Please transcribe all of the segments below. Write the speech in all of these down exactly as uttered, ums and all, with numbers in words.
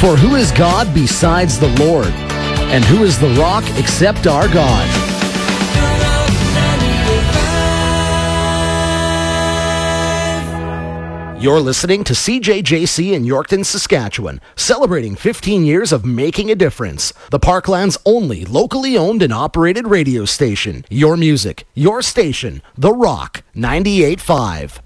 For who is God besides the Lord? And who is the rock except our God? You're listening to C J J C in Yorkton, Saskatchewan, celebrating fifteen years of making a difference. The Parkland's only locally owned and operated radio station. Your music, your station, The Rock, ninety-eight point five.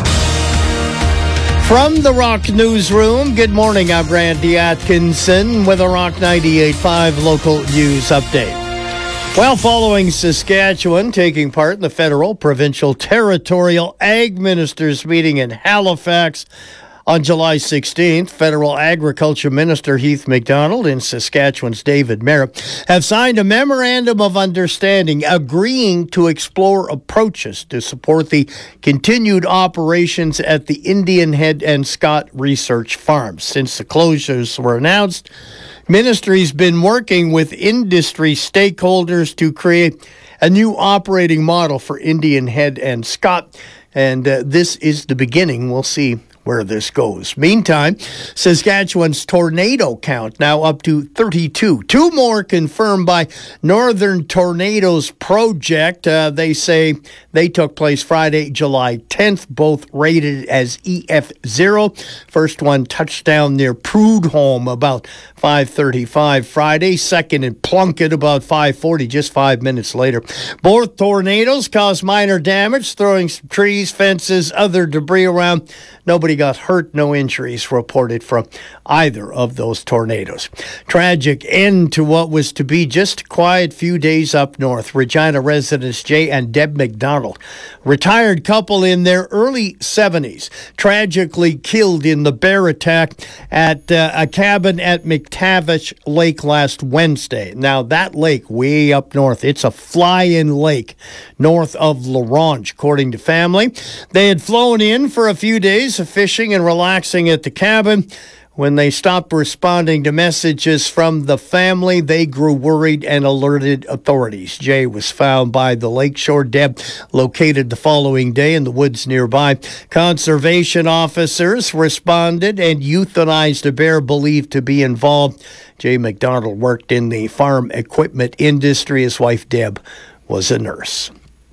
From the Rock Newsroom, good morning. I'm Randy Atkinson with a Rock ninety-eight point five local news update. Well, following Saskatchewan taking part in the federal, provincial, territorial ag ministers meeting in Halifax on July sixteenth, Federal Agriculture Minister Heath MacDonald and Saskatchewan's David Marit have signed a memorandum of understanding agreeing to explore approaches to support the continued operations at the Indian Head and Scott Research Farms. Since the closures were announced, Ministry's been working with industry stakeholders to create a new operating model for Indian Head and Scott, and uh, this is the beginning. We'll see where this goes. Meantime, Saskatchewan's tornado count now up to thirty-two. Two more confirmed by Northern Tornadoes Project. Uh, they say they took place Friday, July tenth, both rated as E F zero. First one touched down near Prudhomme about five thirty-five Friday. Second in Plunkett about five forty, just five minutes later. Both tornadoes caused minor damage, throwing some trees, fences, other debris around. Nobody got hurt, no injuries reported from either of those tornadoes. Tragic end to what was to be just a quiet few days up north. Regina residents Jay and Deb McDonald, retired couple in their early seventies, tragically killed in the bear attack at uh, a cabin at McTavish Lake last Wednesday. Now, that lake way up north, it's a fly-in lake north of La Ronge, according to family. They had flown in for a few days of fishing and relaxing at the cabin. When they stopped responding to messages from the family, they grew worried and alerted authorities. Jay was found by the lakeshore. Deb located the following day in the woods nearby. Conservation officers responded and euthanized a bear believed to be involved. Jay McDonald worked in the farm equipment industry. His wife, Deb, was a nurse.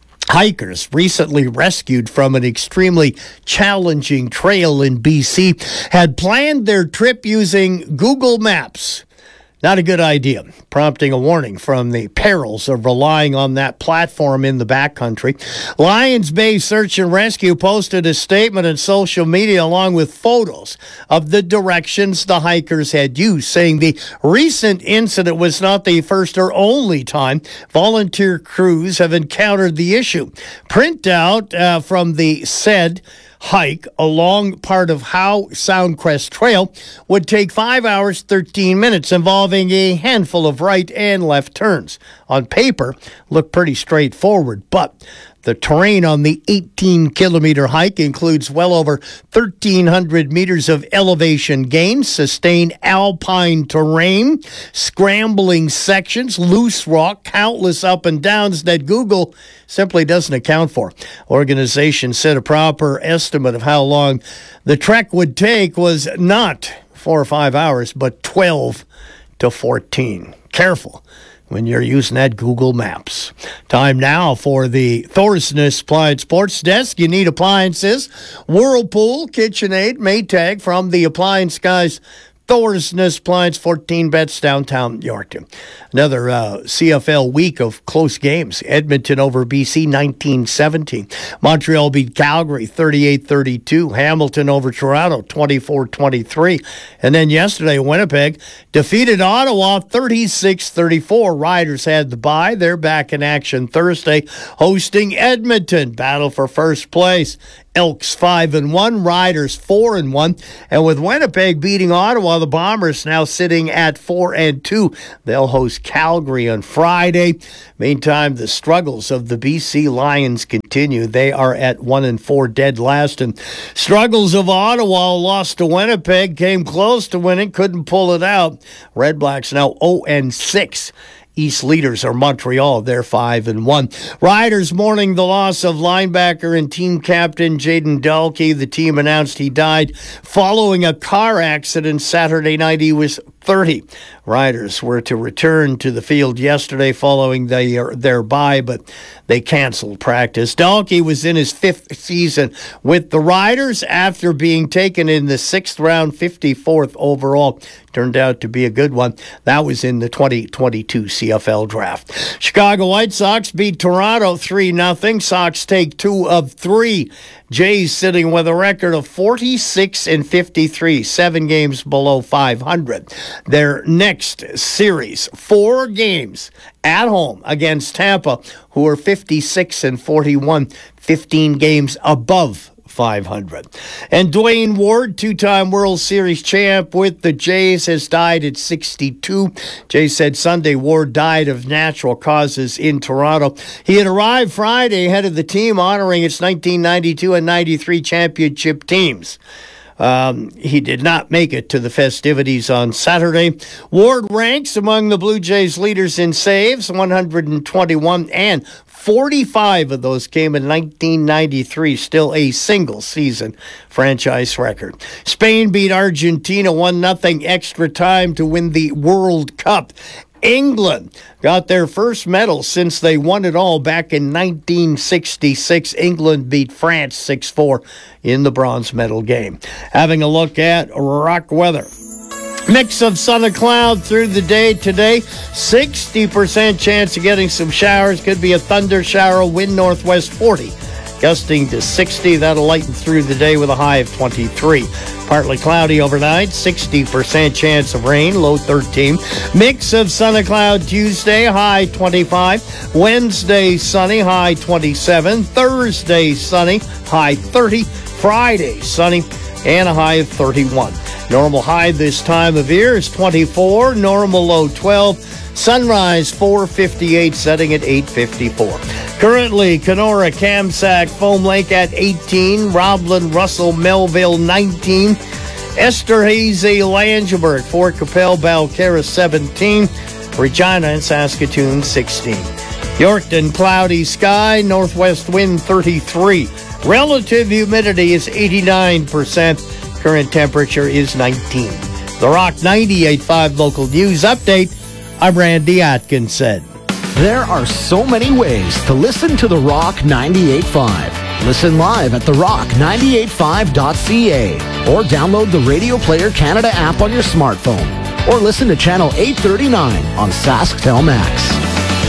Hikers recently rescued from an extremely challenging trail in B C had planned their trip using Google Maps. Not a good idea, prompting a warning from the perils of relying on that platform in the backcountry. Lions Bay Search and Rescue posted a statement on social media along with photos of the directions the hikers had used, saying the recent incident was not the first or only time volunteer crews have encountered the issue. Printout uh, from the said hike along part of Howe Soundcrest Trail would take five hours, thirteen minutes, involving a handful of right and left turns. On paper, looked pretty straightforward, but the terrain on the eighteen-kilometer hike includes well over thirteen hundred meters of elevation gain, sustained alpine terrain, scrambling sections, loose rock, countless up and downs that Google simply doesn't account for. Organization said a proper estimate of how long the trek would take was not four or five hours, but twelve to fourteen. Careful when you're using that Google Maps. Time now for the Thorsness Appliance Sports Desk. You need appliances. Whirlpool, KitchenAid, Maytag from the Appliance Guys. Thorsness Appliance, fourteen bets downtown Yorkton. Another uh, C F L week of close games. Edmonton over B C, nineteen seventeen. Montreal beat Calgary, thirty-eight thirty-two. Hamilton over Toronto, twenty-four twenty-three. And then yesterday, Winnipeg defeated Ottawa, thirty-six thirty-four. Riders had the bye. They're back in action Thursday, hosting Edmonton. Battle for first place. Elks five and one, Riders four and one, and with Winnipeg beating Ottawa, the Bombers now sitting at four and two. They'll host Calgary on Friday. Meantime, the struggles of the B C Lions continue. They are at one and four, dead last, and struggles of Ottawa, lost to Winnipeg, came close to winning, couldn't pull it out. Red Blacks now zero and six. East leaders are Montreal. They're five and one. Riders mourning the loss of linebacker and team captain Jaden Dalkey. The team announced he died following a car accident Saturday night. He was thirty. Riders were to return to the field yesterday following their, their bye, but they canceled practice. Dalkey was in his fifth season with the Riders after being taken in the sixth round, fifty-fourth overall. Turned out to be a good one. That was in the twenty twenty-two C F L draft. Chicago White Sox beat Toronto three nothing. Sox take two of three. Jays sitting with a record of forty-six and fifty-three, seven games below five hundred. Their next series, four games at home against Tampa, who are fifty-six and forty-one, fifteen games above five hundred. And Dwayne Ward, two-time World Series champ with the Jays, has died at sixty-two. Jay said Sunday Ward died of natural causes in Toronto. He had arrived Friday ahead of the team honoring its nineteen ninety-two and ninety-three championship teams. Um, he did not make it to the festivities on Saturday. Ward ranks among the Blue Jays leaders in saves, one hundred twenty-one, and forty-five of those came in nineteen ninety-three, still a single-season franchise record. Spain beat Argentina one nothing extra time to win the World Cup. England got their first medal since they won it all back in nineteen sixty-six. England beat France six four in the bronze medal game. Having a look at rock weather. Mix of sun and cloud through the day today. sixty percent chance of getting some showers. Could be a thunder shower. Wind northwest forty. Gusting to sixty. That'll lighten through the day with a high of twenty-three. Partly cloudy overnight. sixty percent chance of rain. Low thirteen. Mix of sun and cloud Tuesday. High twenty-five. Wednesday sunny. High twenty-seven. Thursday sunny. High thirty. Friday sunny. And a high of thirty-one. Normal high this time of year is twenty-four. Normal low twelve. Sunrise four fifty-eight, setting at eight fifty-four. Currently, Kenora, Kamsack, Foam Lake at eighteen. Roblin, Russell, Melville nineteen. Esterhazy, Langeberg, Fort Capel, Balcarres seventeen. Regina and Saskatoon sixteen. Yorkton, cloudy sky, northwest wind thirty-three. Relative humidity is eighty-nine percent. Current temperature is nineteen. The Rock ninety-eight point five local news update. I'm Randy Atkinson. There are so many ways to listen to The Rock ninety-eight point five. Listen live at the rock ninety-eight five dot c a or download the Radio Player Canada app on your smartphone or listen to Channel eight thirty-nine on SaskTel Max.